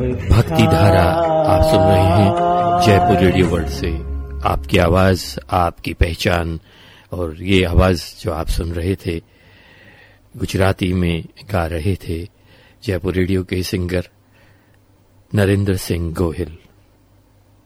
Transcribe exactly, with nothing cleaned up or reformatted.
भक्ति धारा आप सुन रहे हैं जयपुर रेडियो वर्ल्ड से। आपकी आवाज, आपकी पहचान। और ये आवाज जो आप सुन रहे थे गुजराती में गा रहे थे जयपुर रेडियो के सिंगर नरेंद्र सिंह गोहिल।